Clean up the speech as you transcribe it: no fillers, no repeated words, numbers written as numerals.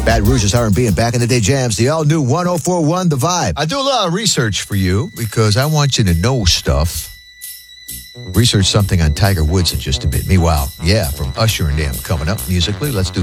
Baton Rouge's R&B and back in the day jams. The all-new 104.1 The Vibe. I do a lot of research for you because I want you to know stuff. Research something on Tiger Woods in just a bit. Meanwhile, from Usher and them coming up musically. Let's do